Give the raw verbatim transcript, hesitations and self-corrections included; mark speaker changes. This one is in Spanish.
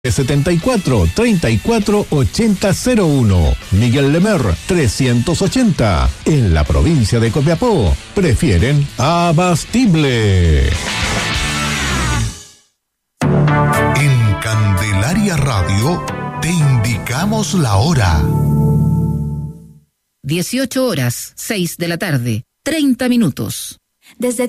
Speaker 1: setenta y cuatro, treinta y cuatro, ochenta cero uno. Miguel Lemer trescientos ochenta. En la provincia de Copiapó prefieren Abastible.
Speaker 2: En Candelaria Radio te indicamos la hora.
Speaker 3: dieciocho horas, seis de la tarde, treinta minutos.
Speaker 4: Desde